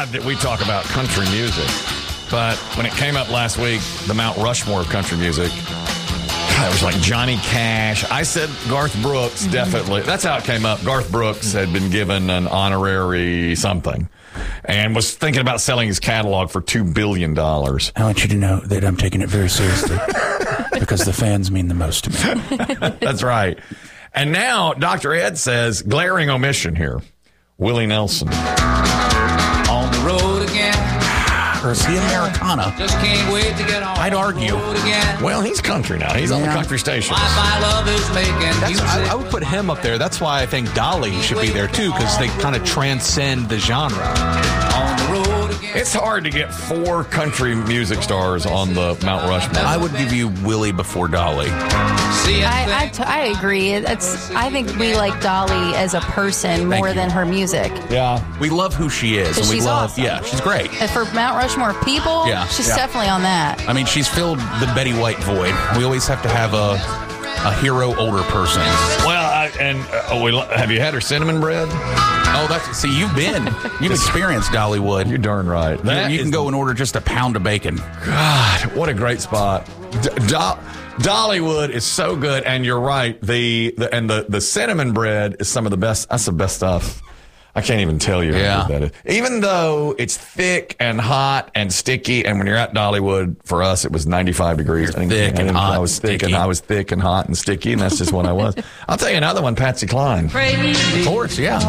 odd that we talk about country music, but when it came up last week, the Mount Rushmore of country music, it was like Johnny Cash. I said Garth Brooks, definitely. That's how it came up. Garth Brooks had been given an honorary something and was thinking about selling his catalog for $2 billion. I want you to know that I'm taking it very seriously because the fans mean the most to me. That's right. And now Dr. Ed says, glaring omission here, Willie Nelson. On the road again. Or is he Americana? Just can't wait to get on I'd argue. the road again. Well, he's country now. He's on the country station. My love is making music. I would put him up there. That's why I think Dolly should be there, too, because they kind of transcend the genre. On the road again. It's hard to get 4 country music stars on the Mount Rushmore. I would give you Willie before Dolly. I agree. I think we like Dolly as a person more than her music. Yeah. We love who she is. And we She's love, awesome. Yeah, she's great. And for Mount Rushmore people, she's definitely on that. I mean, she's filled the Betty White void. We always have to have a hero older person. Well, have you had her cinnamon bread? Oh, you've experienced Dollywood. You're darn right. You can go and order just a pound of bacon. God, what a great spot. Dollywood is so good, and you're right. The cinnamon bread is some of the best. That's the best stuff. I can't even tell you how good that is. Even though it's thick and hot and sticky, and when you're at Dollywood, for us, it was 95 degrees. I was thick and hot and sticky, and that's just what I was. I'll tell you another one, Patsy Cline. Crazy. Of course, yeah.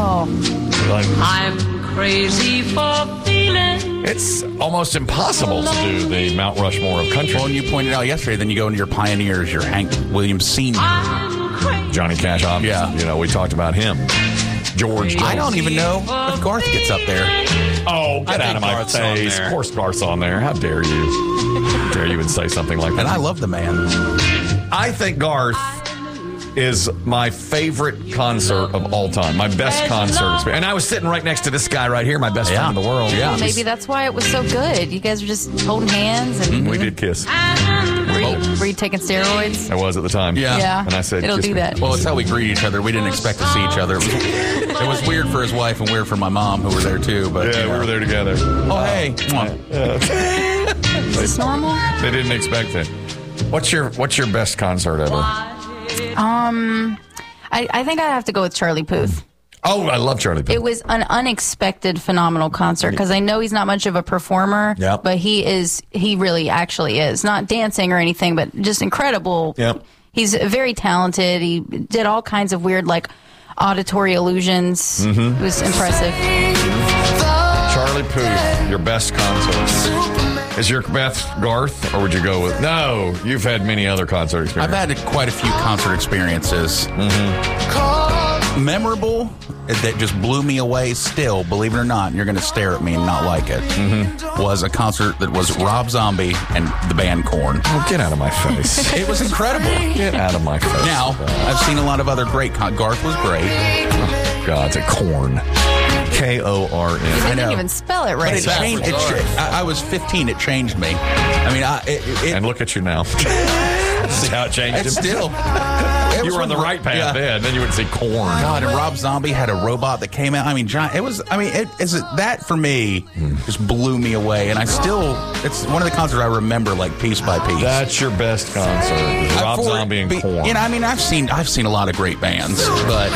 I'm crazy for feeling. It's almost impossible to do the Mount Rushmore of country. Well, and you pointed out yesterday, then you go into your pioneers, your Hank Williams Sr. Johnny Cash, obviously. Yeah. We talked about him. George Jones. I don't even know if Garth gets up there. Oh, get out of my face. Of course Garth's on there. How dare you? How dare you even say something like that? And I love the man. I think Garth is my favorite concert of all time. My best concert experience. And I was sitting right next to this guy right here, my best friend in the world. Yeah. Well, maybe that's why it was so good. You guys were just holding hands. And We did kiss. were you taking steroids? I was at the time. Yeah. And I said, it'll kiss do me. that. Well, it's how we greet each other. We didn't expect to see each other. It was weird for his wife and weird for my mom, who were there too. But Yeah, we were there together. Oh, hey. Is this normal? They didn't expect it. What's your best concert ever? I think I'd have to go with Charlie Puth. Oh, I love Charlie Puth. It was an unexpected, phenomenal concert because I know he's not much of a performer, Yep. but he really actually is. Not dancing or anything, but just incredible. Yep. He's very talented. He did all kinds of weird, auditory illusions. It was impressive. Charlie Puth, your best concert. Is your best Garth, or would you go with... No, you've had many other concert experiences. I've had quite a few concert experiences. Memorable, that just blew me away still, believe it or not, you're going to stare at me and not like it, was a concert that was Rob Zombie and the band Korn. Oh, get out of my face. It was incredible. Get out of my face. Now, I've seen a lot of other great... Garth was great. Oh, God, it's a Korn. K-O-R-N. They didn't even spell it right. But it changed. I was 15. It changed me. I mean, and look at you now. See how it changed it's him? still... You were on the right path then you would say Korn. God, and Rob Zombie had a robot that came out. I mean, that for me just blew me away. And it's one of the concerts I remember piece by piece. That's your best concert. Rob Zombie and Korn. I've seen a lot of great bands, but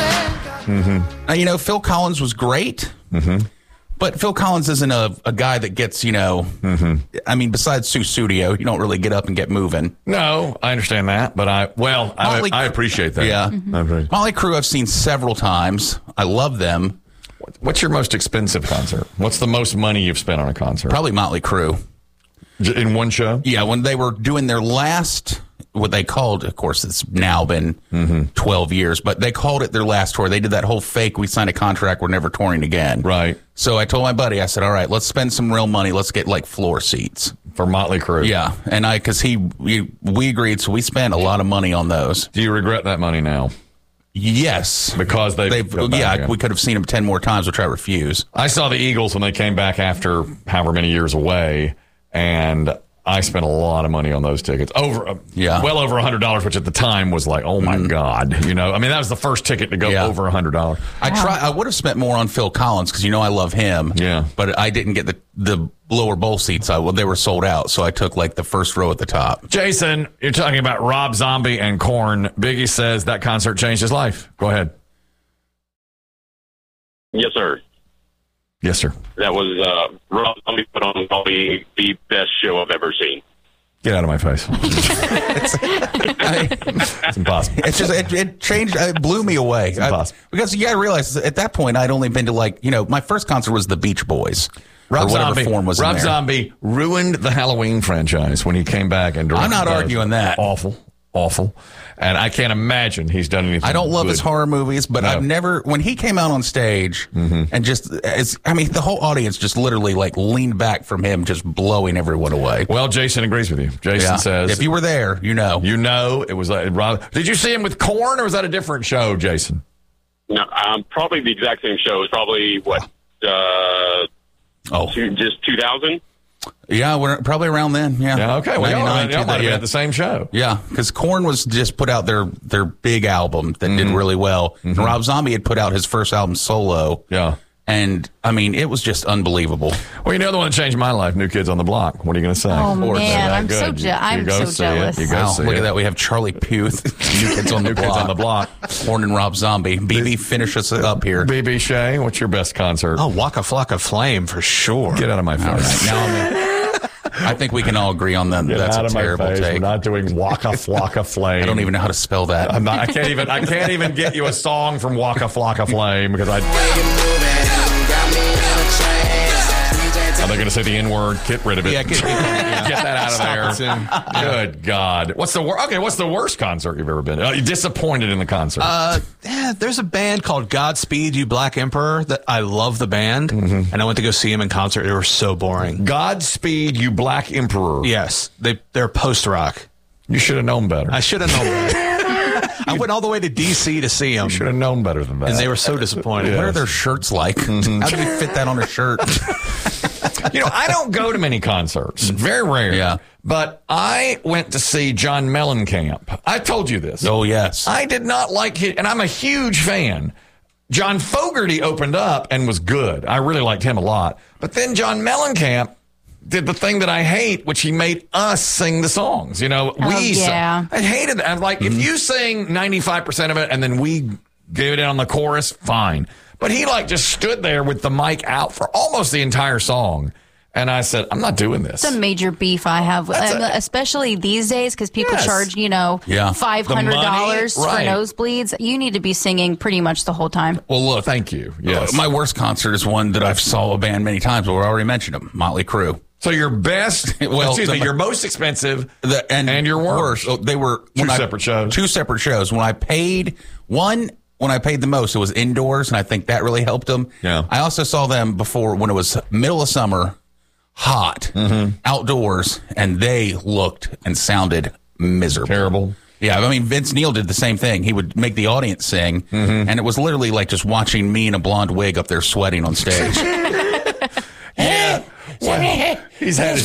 Phil Collins was great. But Phil Collins isn't a guy that gets, I mean, besides Sue Studio, you don't really get up and get moving. No, I understand that, but I appreciate that. Yeah. Motley Crue I've seen several times. I love them. What's your most expensive concert? What's the most money you've spent on a concert? Probably Motley Crue. In one show? Yeah, when they were doing their last... what they called, of course, it's now been 12 years, but they called it their last tour. They did that whole fake, we signed a contract, we're never touring again. Right. So I told my buddy, I said, all right, let's spend some real money. Let's get floor seats. For Motley Crue. Yeah. And we agreed, so we spent a lot of money on those. Do you regret that money now? Yes. Because we could have seen them 10 more times, which I refuse. I saw the Eagles when they came back after however many years away, and I spent a lot of money on those tickets. Well over $100, which at the time was like, oh my God. You know, I mean, that was the first ticket to go over $100. I would have spent more on Phil Collins because, I love him. Yeah. But I didn't get the lower bowl seats. They were sold out. So I took like the first row at the top. Jason, you're talking about Rob Zombie and Korn. Biggie says that concert changed his life. Go ahead. Yes, sir. Yes, sir. That was Rob Zombie put on probably the best show I've ever seen. Get out of my face. It's impossible. It's just it changed. It blew me away. It's impossible. Because you got to realize at that point I'd only been to my first concert was the Beach Boys. Rob Zombie Zombie ruined the Halloween franchise when he came back and directed. I'm not arguing that. Awful. And I can't imagine he's done anything. I don't love good. his horror movies, but I've never, when he came out on stage and just, the whole audience just literally like leaned back from him, just blowing everyone away. Well, Jason agrees with you. Jason says, if you were there, you know, it was Rob. Did you see him with Korn or was that a different show, Jason? No, probably the exact same show. It was probably just 2000. Yeah, we're probably around then. Yeah. Okay. Well, y'all might have been at the same show. Yeah, because Korn was just put out their big album that did really well. And Rob Zombie had put out his first album solo. Yeah. And, it was just unbelievable. Well, the one that changed my life, New Kids on the Block. What are you going to say? Oh, man, I'm so jealous. You go see look it. at that. We have Charlie Puth, New Kids on the Block. Korn and Rob Zombie. BB, finish us up here. BB Shea, what's your best concert? Oh, Waka Flocka Flame for sure. Get out of my face. All right, now I think we can all agree on that. That's a terrible take. We're not doing Waka Flocka Flame. I don't even know how to spell that. I can't even get you a song from Waka Flocka Flame because Are they going to say the N-word? Get rid of it. Yeah, get that out of there. Good God. What's the worst concert you've ever been to? You disappointed in the concert? There's a band called Godspeed You Black Emperor that I love the band, and I went to go see them in concert. They were so boring. Godspeed You Black Emperor. Yes, they're post-rock. You should have known better. I should have known better. I went all the way to D.C. to see them. You should have known better than that. And they were so disappointed. What are their shirts like? How do you fit that on a shirt? I don't go to many concerts. Very rare. Yeah. But I went to see John Mellencamp. I told you this. Oh, yes. I did not like him, and I'm a huge fan. John Fogerty opened up and was good. I really liked him a lot. But then John Mellencamp did the thing that I hate, which he made us sing the songs. I hated that. I'm like, if you sing 95% of it and then we gave it in on the chorus, fine. But he just stood there with the mic out for almost the entire song. And I said, I'm not doing this. It's a major beef I have, especially these days, because people charge, $500 for nosebleeds. You need to be singing pretty much the whole time. Well, look. Thank you. Yes. My worst concert is one that I've saw a band many times, but we already mentioned them, Motley Crue. So your best, your most expensive and your worst. They were two separate shows. Two separate shows. When I paid the most, it was indoors, and I think that really helped them. Yeah. I also saw them before when it was middle of summer, hot, outdoors, and they looked and sounded miserable. Terrible. Yeah, Vince Neil did the same thing. He would make the audience sing, and it was literally like just watching me in a blonde wig up there sweating on stage. Yeah. Well, he's had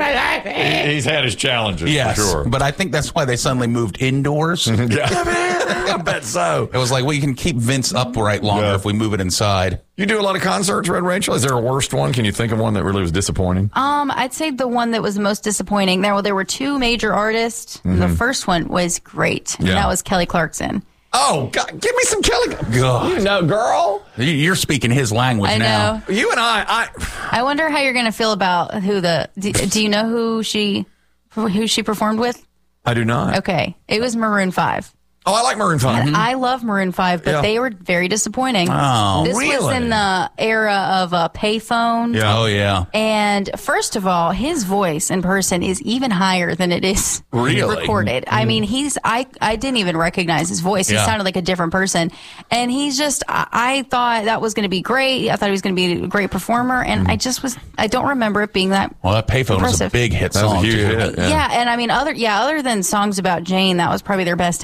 his challenges, yes, for sure. But I think that's why they suddenly moved indoors. I bet so. It was like, you can keep Vince upright longer if we move it inside. You do a lot of concerts, Red Rachel. Is there a worst one? Can you think of one that really was disappointing? I'd say the one that was the most disappointing. There were two major artists. The first one was great. And that was Kelly Clarkson. Oh, God, give me some Kelly. God. Girl. You're speaking his language now. You and I wonder how you're going to feel about do you know who she performed with? I do not. Okay. It was Maroon 5. Oh, I like Maroon 5. And I love Maroon 5, but they were very disappointing. Oh, this was in the era of a payphone. Yeah. Oh, yeah. And first of all, his voice in person is even higher than it is recorded. I mean, I didn't even recognize his voice. He sounded like a different person. And he's just, I thought that was going to be great. I thought he was going to be a great performer. And I don't remember it being that Well, that payphone was a big hit song, that was a huge too. hit. Yeah, and I mean, other than songs about Jane, that was probably their best album.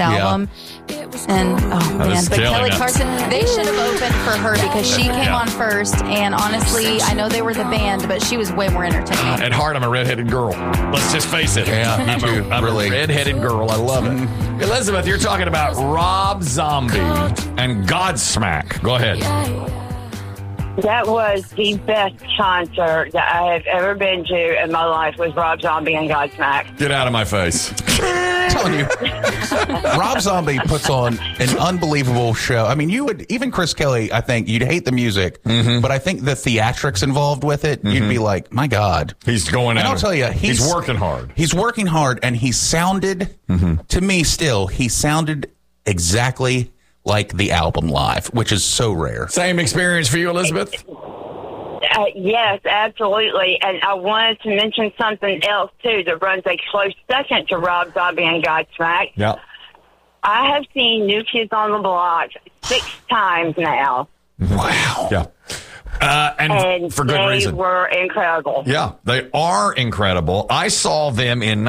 And man, is but killing Kelly it. Clarkson, they should have opened for her because she came on first. And honestly, I know they were the band, but she was way more entertaining. At heart, I'm a redheaded girl. Let's just face it. Yeah, me too. I'm Really. a redheaded girl. I love it. Elizabeth, you're talking about Rob Zombie and Godsmack. Go ahead. That was the best concert that I have ever been to in my life was Rob Zombie and Godsmack. Get out of my face. I'm telling you, Rob Zombie puts on an unbelievable show. I mean, you would, even Chris Kelly, I think you'd hate the music, but I think the theatrics involved with it, you'd be like, my God. He's going out. And I'll tell you, he's working hard. He's working hard, and he sounded, to me still, he sounded exactly like the album live, which is so rare. Same experience for you, Elizabeth? Yes, absolutely. And I wanted to mention something else, too, that runs a close second to Rob Zombie and Godsmack. Yeah. I have seen New Kids on the Block 6 times now. Wow. Yeah. And for good they reason. were incredible. Yeah, they are incredible. I saw them in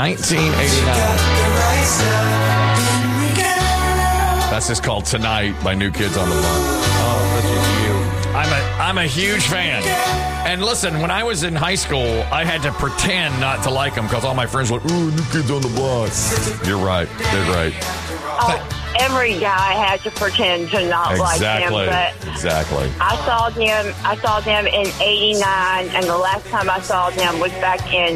1989. That's just called Tonight by New Kids on the Block. Oh, this was you. I'm a huge fan. And listen, when I was in high school, I had to pretend not to like them because all my friends were like, ooh, New Kids on the Block. You're right. They're great. Oh, every guy had to pretend to not like them. But Exactly. I saw them in '89, and the last time I saw them was back in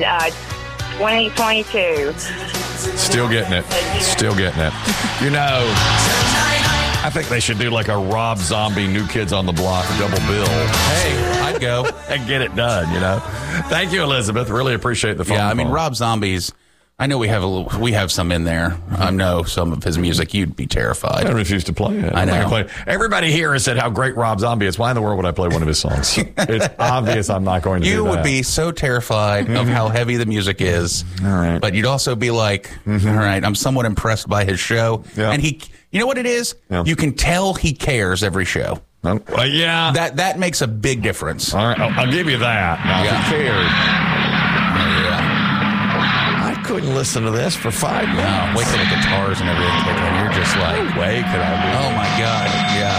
2022. Still getting it. You know, I think they should do like a Rob Zombie New Kids on the Block double bill. Hey, I'd go. And get it done, you know. Thank you, Elizabeth. Really appreciate the phone Yeah, I mean, call. Rob Zombie's, I know we have some in there. I know some of his music. You'd be terrified. I refuse to play it. I know. I'm not gonna play it. Everybody here has said how great Rob Zombie is. Why in the world would I play one of his songs? It's obvious I'm not going to do You that. would be so terrified of how heavy the music is. All right. But you'd also be like, all right, I'm somewhat impressed by his show. Yeah. And he, you know what it is? Yeah. You can tell he cares every show. Yeah. That makes a big difference. All right. I'll give you that. Now, if Yeah. you cared. Yeah. I couldn't listen to this for 5 minutes. No, wait till the guitars and everything kick in. You're just like, No way could I do oh my God. Yeah.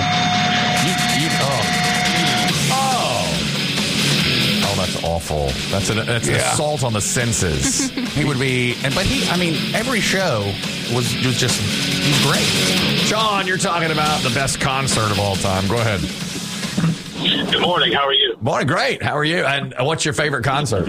Oh, that's awful. That's an assault on the senses. He would be, every show was just, he's great. John, you're talking about the best concert of all time. Go ahead. Good morning. How are you? Morning, great. How are you? And what's your favorite concert?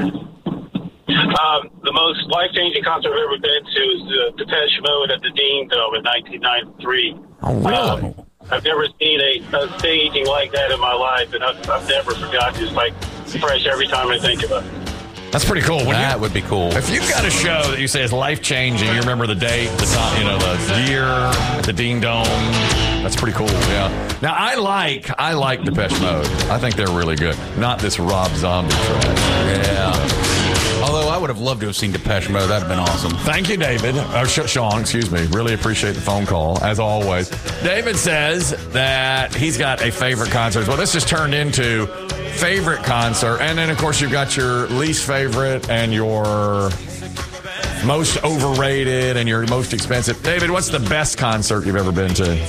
The most life-changing concert I've ever been to is the Depeche Mode at the Dean Dome in 1993. Oh, really? I've never seen a staging like that in my life, and I've never forgotten. It's like fresh every time I think about it. That's pretty cool. That would be cool. If you've got a show that you say is life-changing, you remember the date, the time, the year, the Dean Dome. That's pretty cool. Yeah. Now I like Depeche Mode. I think they're really good. Not this Rob Zombie trash. Yeah. Although I would have loved to have seen Depeche Mode. That'd have been awesome. Thank you, David. Or Sean, excuse me. Really appreciate the phone call, as always. David says that he's got a favorite concert. Well, this just turned into favorite concert. And then, of course, you've got your least favorite and your most overrated and your most expensive. David, what's the best concert you've ever been to?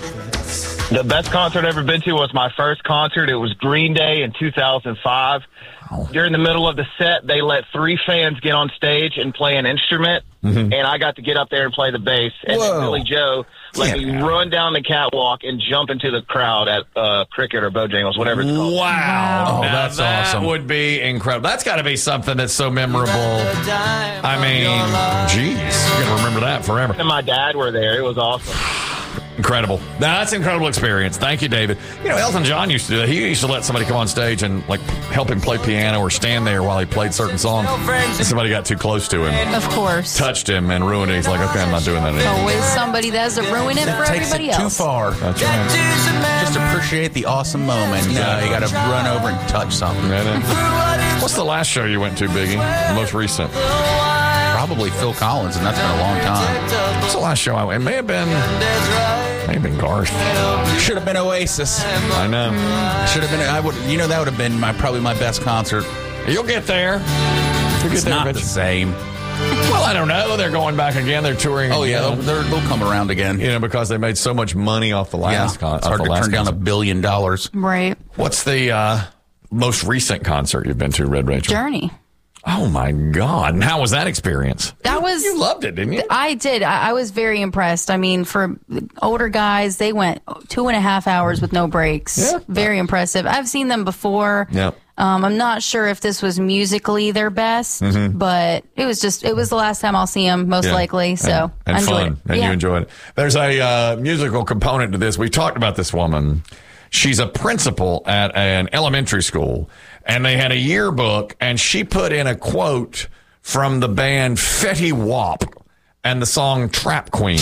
The best concert I've ever been to was my first concert. It was Green Day in 2005. During the middle of the set, they let 3 fans get on stage and play an instrument, and I got to get up there and play the bass. And then Billy Joe let me run down the catwalk and jump into the crowd at Cricket or Bojangles, whatever it's called. Wow. Oh, Now, that's that awesome. would be incredible. That's got to be something that's so memorable. I mean, geez, you're going to remember that forever. And my dad were there. It was awesome. Incredible. Now, that's an incredible experience. Thank you, David. You know, Elton John used to do that. He used to let somebody come on stage and, help him play piano or stand there while he played certain songs. And somebody got too close to him, Of course. touched him, and ruined it. He's like, okay, I'm not doing that anymore. Always somebody that has to ruin it for Takes everybody it too else. far. That's right. Just appreciate the awesome moment. No, you got to run over and touch something. What's the last show you went to, Biggie? The most recent. Probably Phil Collins, and that's been a long time. What's the last show I went? It may have been Garth. Should have been Oasis. I know. Should have been. That would have been probably my best concert. You'll get there. You'll get It's there, not bitch. the same. Well, I don't know. They're going back again. They're touring. Oh, yeah. again. They'll come around again. Because they made so much money off the last It's hard to turn down $1 billion. Right. What's the most recent concert you've been to, Red Rachel? Journey. Oh, my God. And how was that experience? You loved it, didn't you? I did. I was very impressed. I mean, for older guys, they went 2.5 hours with no breaks. Yeah. Very impressive. I've seen them before. Yep. I'm not sure if this was musically their best, but it was the last time I'll see them, most likely. So and I enjoyed fun. it. And you enjoyed it. There's a musical component to this. We talked about this woman. She's a principal at an elementary school, and they had a yearbook, and she put in a quote from the band Fetty Wap and the song Trap Queen.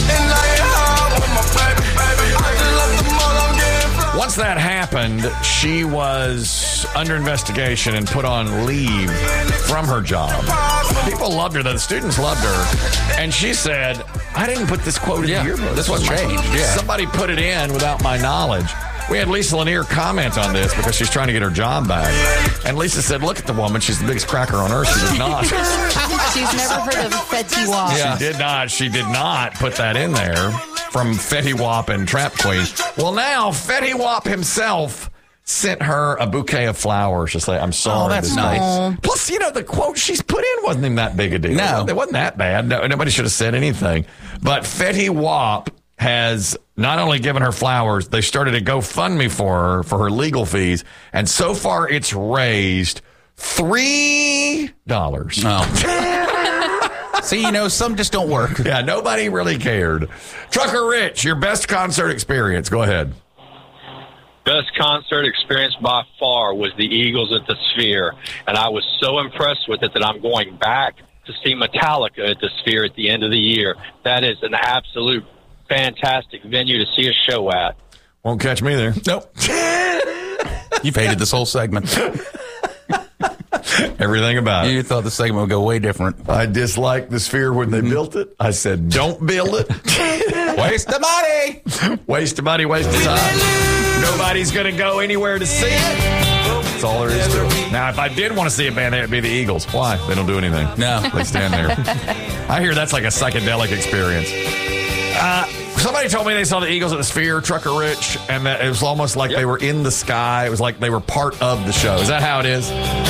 Once that happened, she was under investigation and put on leave from her job. People loved her, though. The students loved her. And she said, I didn't put this quote in the yearbook. This was changed. Yeah. Somebody put it in without my knowledge. We had Lisa Lanier comment on this because she's trying to get her job back. And Lisa said, look at the woman. She's the biggest cracker on earth. She did not. She's never heard of Fetty Wap. Yeah. She did not put that in there from Fetty Wap and Trap Queen. Well, now Fetty Wap himself sent her a bouquet of flowers to say, I'm sorry. Oh, that's nice. Plus, the quote she's put in wasn't even that big a deal. No. It wasn't that bad. No, nobody should have said anything. But Fetty Wap has not only given her flowers, they started a GoFundMe for her legal fees. And so far, it's raised $3. Oh. See, some just don't work. Yeah, nobody really cared. Trucker Rich, your best concert experience. Go ahead. Best concert experience by far was the Eagles at the Sphere. And I was so impressed with it that I'm going back to see Metallica at the Sphere at the end of the year. That is an absolute fantastic venue to see a show at. Won't catch me there. Nope. You've hated this whole segment. Everything about it. You thought the segment would go way different. I disliked the Sphere when they built it. I said, don't build it. Waste of money. Waste of money, waste of time. Nobody's going to go anywhere to see it. That's all there is to it. Now, if I did want to see a band, it would be the Eagles. Why? They don't do anything. No. They stand there. I hear that's like a psychedelic experience. Somebody told me they saw the Eagles at the Sphere, Trucker Rich, and that it was almost like they were in the sky. It was like they were part of the show. Is that how it is?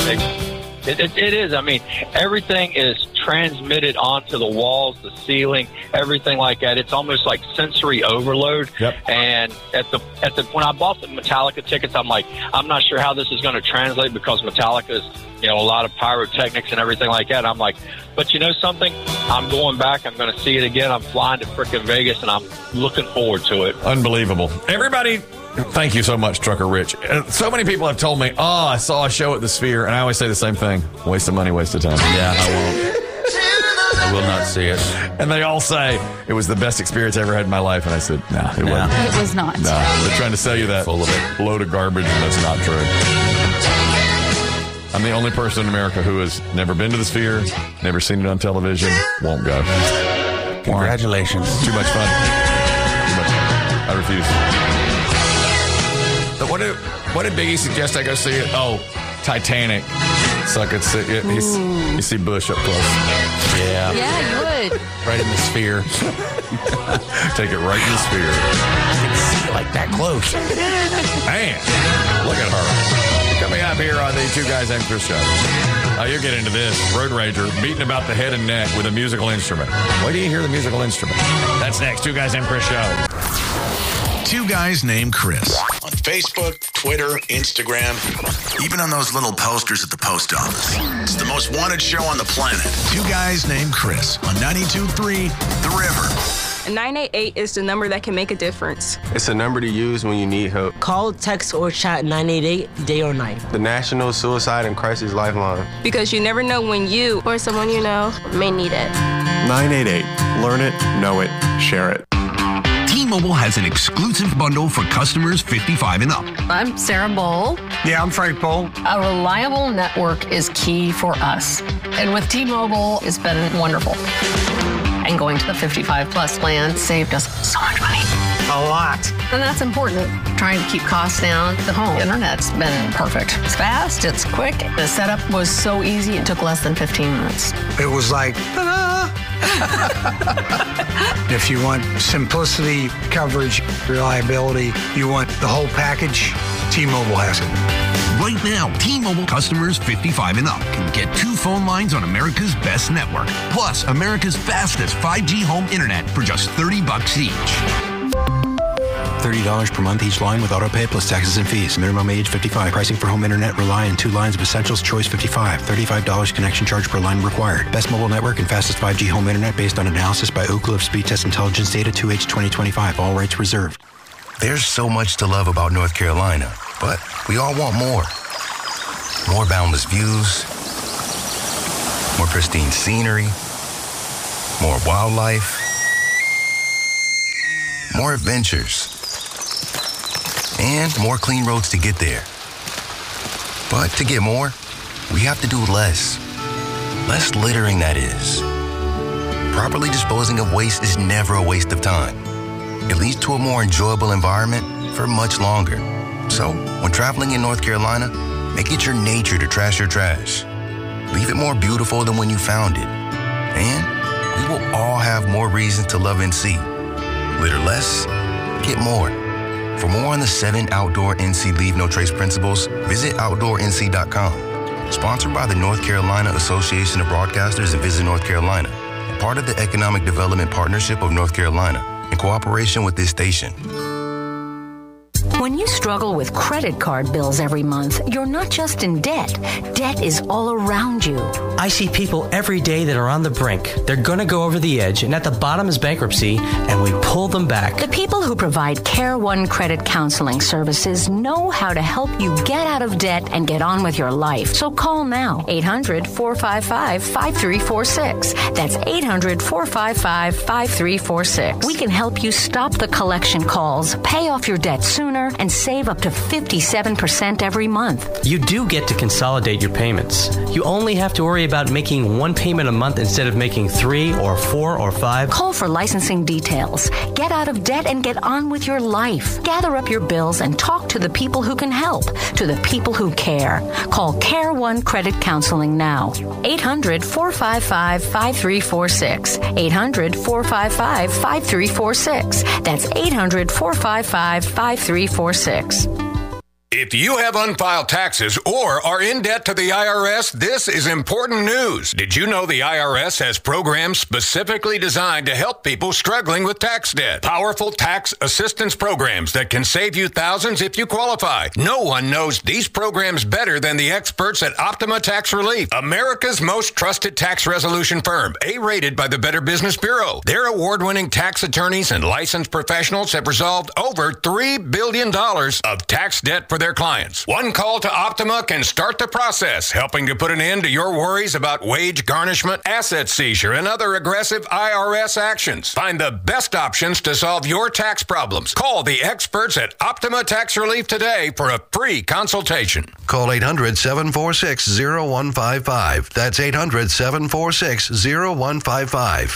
It is. I mean, everything is transmitted onto the walls, the ceiling, everything like that. It's almost like sensory overload. Yep. And when I bought the Metallica tickets, I'm like, I'm not sure how this is going to translate because Metallica is, a lot of pyrotechnics and everything like that. I'm like, but you know something? I'm going back. I'm going to see it again. I'm flying to frickin' Vegas, and I'm looking forward to it. Unbelievable. Everybody, thank you so much, Trucker Rich. So many people have told me, I saw a show at the Sphere, and I always say the same thing. Waste of money, waste of time. Yeah, I won't. I will not see it. And they all say, it was the best experience I ever had in my life. And I said, no, it wasn't. It was not. No, they're trying to sell you that Full of it. load of garbage, and that's not true. I'm the only person in America who has never been to the Sphere, never seen it on television, won't go. Congratulations. Too much fun. Too much fun. I refuse. So what did Biggie suggest I go see it? Oh, Titanic. So I could see it. You see Bush up close. Yeah. Yeah, you would. Right in the Sphere. Take it right in the Sphere. I can see it like that close. Man, look at her. Coming up here on the Two Guys Named Chris show. You'll get into this. Road Rager beating about the head and neck with a musical instrument. Wait till you hear the musical instrument. That's next. Two Guys Named Chris show. Two Guys Named Chris. On Facebook, Twitter, Instagram, even on those little posters at the post office. It's the most wanted show on the planet. Two Guys Named Chris on 92.3 The River. 988 is the number that can make a difference. It's a number to use when you need help. Call, text, or chat 988 day or night. The National Suicide and Crisis Lifeline. Because you never know when you or someone you know may need it. 988. Learn it, know it, share it. T-Mobile has an exclusive bundle for customers 55 and up. I'm Sarah Bowl. Yeah, I'm Frank Bowl. A reliable network is key for us. And with T-Mobile, it's been wonderful. And going to the 55 plus plan saved us so much money. A lot. And that's important. Trying to keep costs down. The home internet's been perfect. It's fast, it's quick. The setup was so easy, it took less than 15 minutes. It was like, ta-da! If you want simplicity, coverage, reliability, you want the whole package, T-Mobile has it. Right now, T-Mobile customers 55 and up can get 2 phone lines on America's best network, plus America's fastest 5G home internet for just $30 each. $30 per month each line with autopay plus taxes and fees. Minimum age 55. Pricing for home internet rely on 2 lines of essentials. Choice 55. $35 connection charge per line required. Best mobile network and fastest 5G home internet based on analysis by Ookla of Speed Test Intelligence data 2H 2025. All rights reserved. There's so much to love about North Carolina, but we all want more. More boundless views, more pristine scenery, more wildlife, more adventures, and more clean roads to get there. But to get more, we have to do less. Less littering, that is. Properly disposing of waste is never a waste of time. It leads to a more enjoyable environment for much longer. So, when traveling in North Carolina, make it your nature to trash your trash. Leave it more beautiful than when you found it. And we will all have more reasons to love NC. Litter less, get more. For more on the 7 outdoor NC Leave No Trace principles, visit OutdoorNC.com. Sponsored by the North Carolina Association of Broadcasters and Visit North Carolina, and part of the Economic Development Partnership of North Carolina, in cooperation with this station. When you struggle with credit card bills every month, you're not just in debt. Debt is all around you. I see people every day that are on the brink. They're going to go over the edge, and at the bottom is bankruptcy, and we pull them back. The people who provide Care One Credit Counseling Services know how to help you get out of debt and get on with your life. So call now, 800-455-5346. That's 800-455-5346. We can help you stop the collection calls, pay off your debt sooner, and save up to 57% every month. You do get to consolidate your payments. You only have to worry about making 1 payment a month instead of making 3 or 4 or 5. Call for licensing details. Get out of debt and get on with your life. Gather up your bills and talk to the people who can help, to the people who care. Call Care One Credit Counseling now. 800-455-5346. 800-455-5346. That's 800-455-5346. If you have unfiled taxes or are in debt to the IRS, this is important news. Did you know the IRS has programs specifically designed to help people struggling with tax debt? Powerful tax assistance programs that can save you thousands if you qualify. No one knows these programs better than the experts at Optima Tax Relief, America's most trusted tax resolution firm, A-rated by the Better Business Bureau. Their award-winning tax attorneys and licensed professionals have resolved over $3 billion of tax debt for their clients. One call to Optima can start the process, helping to put an end to your worries about wage garnishment, asset seizure, and other aggressive IRS actions. Find the best options to solve your tax problems. Call the experts at Optima Tax Relief today for a free consultation. Call 800-746-0155. That's 800-746-0155.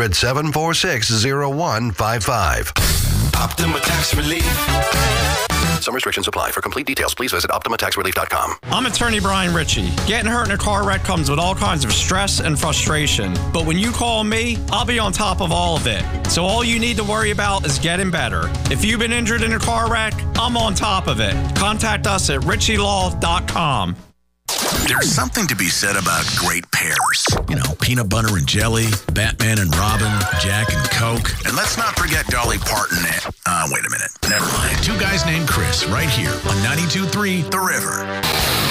800-746-0155. Optima Tax Relief. Some restrictions apply. For complete details, please visit OptimaTaxRelief.com. I'm attorney Brian Ritchie. Getting hurt in a car wreck comes with all kinds of stress and frustration. But when you call me, I'll be on top of all of it. So all you need to worry about is getting better. If you've been injured in a car wreck, I'm on top of it. Contact us at ritchielaw.com. There's something to be said about great pairs. You know, peanut butter and jelly, Batman and Robin, Jack and Coke. And let's not forget Dolly Parton and... wait a minute. Never mind. Two Guys Named Chris, right here on 92.3 The River.